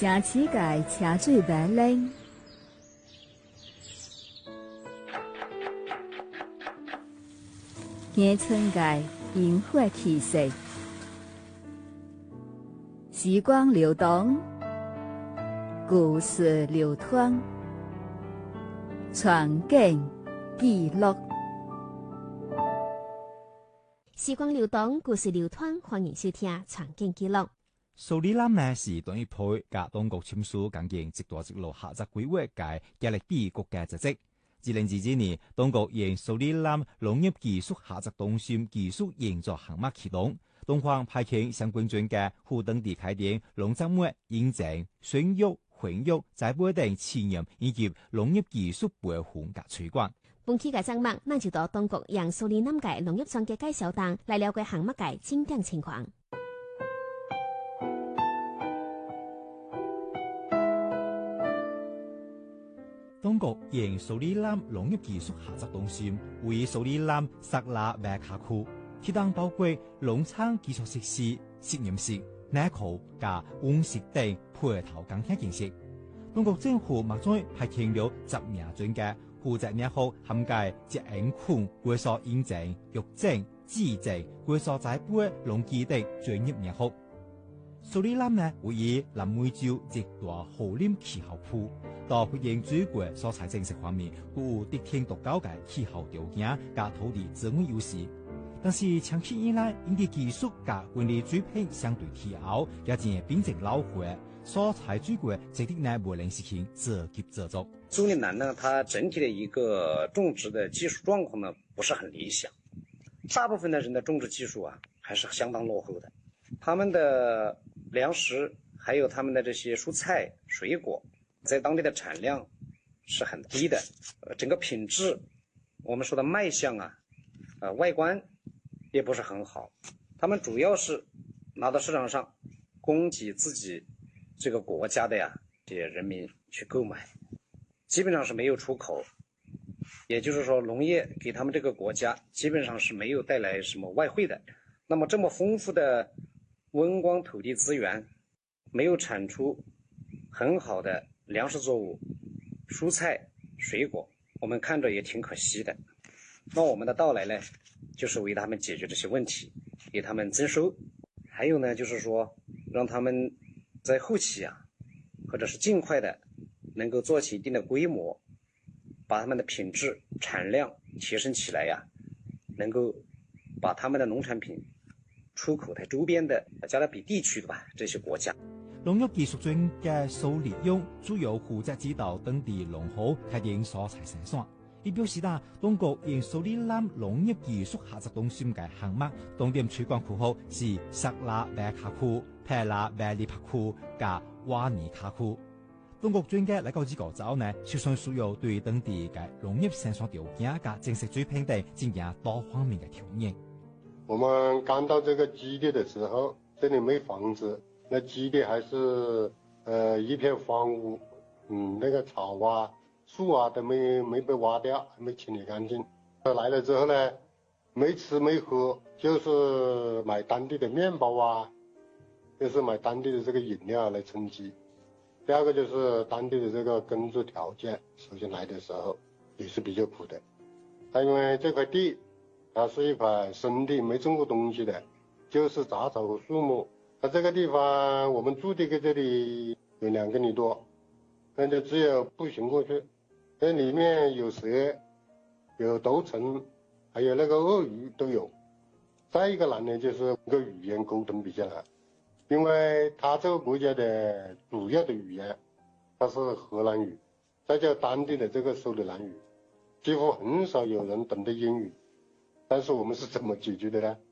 城市界车水马龙，乡村界萤火气息，时光流动，故事流淌，传景记录。 时光流动，故事流淌，欢迎收听《传景记录》。 苏里南呢是等于配甲当局簽署講建一大一路下則規劃嘅加勒比國家組織。2022年，當局沿蘇里南農業技術下則中心技術研究項目啟動，東方派遣相關專家赴當地開展農作物認證、選育、混育、栽培等試驗以及農業技術培訓及推廣。 本期嘅節目，咱就到當局讓蘇里南嘅農業專家介紹檔來了解項目嘅進展情況。 當局沿蘇里南農業技術下則中心為蘇里南薩拉麥卡區啟動包括農場技術設施、實驗室、內庫及溫室等配套工程建設。當局政府目前派遣了10名專家負責研發涵蓋節恩菌、歸屬認證、育證、自證、歸屬栽培農機等專業研發。蘇里南呢位於南美洲熱帶雨林氣候區，到發展水果蔬菜政策方面，具有得天獨厚嘅氣候條件及土地資源優勢。但是長期以來，因啲技術及管理水平相對落後，也正變成老化，蔬菜水果這啲呢不能實行自給自足。 蘇里南呢，它整體的一個種植的技術狀況呢，不是很理想，大部分的人的種植技術啊，還是相當落後的。他們的糧食還有他們的這些蔬菜水果在當地的產量是很低的，整個品質我們說的賣相啊，外觀也不是很好。他們主要是拿到市場上供給自己這個國家的這些人民去購買，基本上是沒有出口，也就是說農業給他們這個國家基本上是沒有帶來什麼外匯的。那麼這麼豐富的溫光土地資源沒有產出很好的糧食作物、蔬菜、水果，我們看着也挺可惜的。那我們的到來呢，就是為他們解決這些問題，給他們增收。還有呢，就是說讓他們在後期啊，或者是盡快的能夠做起一定的規模，把他們的品質、產量提升起來呀，能夠把他們的農產品出口在周邊的加勒比地區的吧，這些國家。 農業技術專家蘇里勇主要負責指導當地農戶開展蔬菜生產。佢表示啦，當局沿蘇里南農業技術下則中心嘅項目，重點推廣區號是薩拉麥卡區、佩拉麥利帕區及瓦尼卡區。當局專家嚟到這個州呢，首先需要對當地嘅農業生產條件及政策水平等進行多方面嘅調研。 我們剛到這個基地的時候，這裡沒房子，那基地還是一片荒蕪，那個草啊、樹啊都沒被挖掉，還沒清理乾淨。來了之後呢，沒吃沒喝，就是買當地的麵包啊，就是買當地的這個飲料來充飢。第二個就是當地的這個耕作條件，首先來的時候也是比較苦的，因為這塊地它是一塊生地，沒種過東西的，就是雜草和樹木。它這個地方我們住的這裡有2公里多，那就只有步行過去。這裡面有蛇、有毒蟲，還有那個鱷魚都有。再一個難呢，就是個語言溝通比較難，因為它這個國家的主要的語言它是荷蘭語，再加當地的這個蘇里南語，幾乎很少有人懂得英語。但是我們是怎麼解決的呢？